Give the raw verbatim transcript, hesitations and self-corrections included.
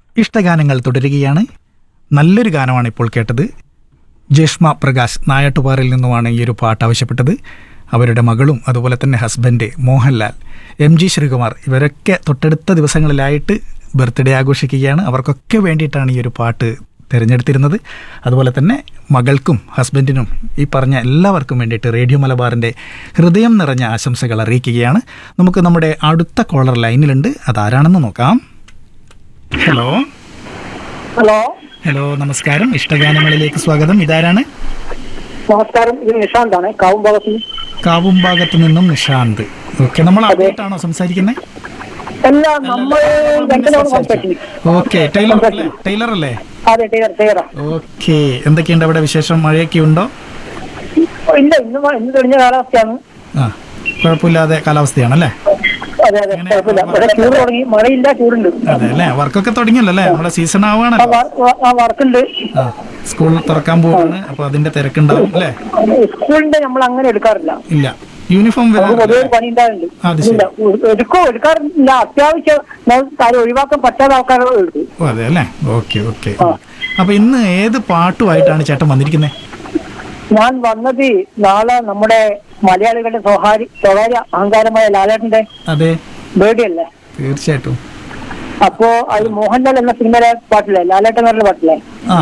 ഇഷ്ടഗാനങ്ങൾ തുടരുകയാണ്. നല്ലൊരു ഗാനമാണ് ഇപ്പോൾ കേട്ടത്. ജേഷ്മ പ്രകാശ് നായാട്ടുപാറയിൽ നിന്നുമാണ് ഈ ഒരു പാട്ട് ആവശ്യപ്പെട്ടത്. അവരുടെ മകളും അതുപോലെ തന്നെ husband Mohanlal, M G Sreekumar ഇവരൊക്കെ തൊട്ടടുത്ത ദിവസങ്ങളിലായിട്ട് ബർത്ത്ഡേ ആഘോഷിക്കുകയാണ്. അവർക്കൊക്കെ വേണ്ടിയിട്ടാണ് ഈ ഒരു പാട്ട് തിരഞ്ഞെടുത്തിരുന്നത്. അതുപോലെ തന്നെ മകൾക്കും ഹസ്ബൻഡിനും ഈ പറഞ്ഞ എല്ലാവർക്കും വേണ്ടിയിട്ട് റേഡിയോ മലബാറിൻ്റെ ഹൃദയം നിറഞ്ഞ ആശംസകൾ അറിയിക്കുകയാണ്. നമുക്ക് നമ്മുടെ അടുത്ത കോളർ ലൈനിലുണ്ട്. അതാരാണെന്ന് നോക്കാം. ഹലോ ഹലോ ഹലോ നമസ്കാരം. ഇഷ്ടഗാനങ്ങളിലേക്ക് സ്വാഗതം. ഇതാരാണ്? നമസ്കാരം, ഇത് നിഷാന്താണ്, കാവുംഭാഗത്ത്. കാവുംഭാഗത്ത് നിന്നും നിഷാന്ത്. ഓക്കെ, നമ്മൾ ആദ്യമായിട്ടാണോ സംസാരിക്കുന്നത്? അല്ല, നമ്മൾ രണ്ടിനോട് സംസാരിക്കുന്നു. ഓക്കെ, ടൈലർ അല്ലേ? ടൈലർ അല്ലേ? അതെ, ടൈലർ ടൈലറാ. ഓക്കെ, എന്തൊക്കെയുണ്ട് അവിടെ വിശേഷം? മഴയൊക്കെ ഉണ്ടോ? ഇല്ല, ഇന്ന് മ- ഇന്ന് തെളിഞ്ഞ കാലാവസ്ഥയാണ്. ആ, കുഴപ്പമില്ലാതെ കാലാവസ്ഥയാണല്ലേ? അതെ അതെ, കുഴപ്പമില്ല. ഇവിടെ ചൂട് തുടങ്ങി, മഴയില്ല, ചൂടുണ്ട്. അതെ അല്ലേ, വർക്കൊക്കെ തുടങ്ങിയല്ലോ അല്ലേ? നമ്മുടെ സീസൺ ആ ആവുകയാണല്ലോ. വർ- വ- ആ വർക്കുണ്ട്. ആ, സ്കൂൾ തുറക്കാൻ പോവാണ്, അപ്പൊ അതിന്റെ തിരക്കുണ്ടാവും അല്ലേ? സ്കൂളിന്റെ നമ്മൾ അങ്ങനെ എടുക്കാറില്ല. ഇല്ല, യൂണിഫോം നമുക്ക് പൊതുവെ വരാറില്ല. ഒരു പണി ഉണ്ടാവില്ല. അത് ശരി. ഇല്ല, ഒ- എടുക്കോ എടുക്കാറില്ല. അത്യാവശ്യം നമുക്ക് കാര്യം ഒഴിവാക്കാൻ പറ്റാത്ത ആൾക്കാരോ എടുക്കും. ഓ, അതെ അല്ലേ? Okay okay. അപ്പൊ ഇന്ന് ഏത് പാട്ടുമായിട്ടാണ് ചേട്ടൻ വന്നിരിക്കുന്നത്? ഞാൻ വന്നത് നാളെ നമ്മുടെ മലയാളികളുടെ സ്വകാര്യ സ്വകാര്യ അഹങ്കാരമായ ലാലേട്ടന്റെ അതെ, ബേർഡേ അല്ലേ? തീർച്ചയായിട്ടും. അപ്പോ അത് മോഹൻലാൽ എന്ന സിനിമയിലെ പാട്ടില്ലേ, ലാലേട്ടൻ എന്ന് പറഞ്ഞ പാട്ടില്ലേ? ആ